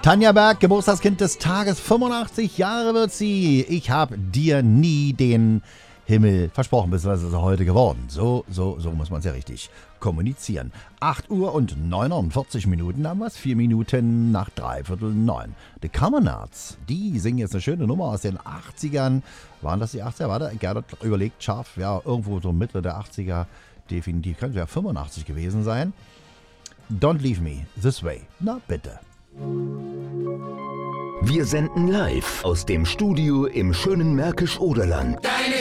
Tanja Berg, Geburtstagskind des Tages, 85 Jahre wird sie. Ich habe dir nie den Himmel versprochen, beziehungsweise ist er heute geworden. So muss man es ja richtig kommunizieren. 8 Uhr und 49 Minuten haben wir es, 4 Minuten nach 8:45. The Common Arts, die singen jetzt eine schöne Nummer aus den 80ern. Waren das die 80er? Warte, Gerd überlegt scharf, ja, irgendwo so Mitte der 80er, definitiv, könnte ja 85 gewesen sein. Don't Leave Me This Way, na bitte. Wir senden live aus dem Studio im schönen Märkisch-Oderland. Deine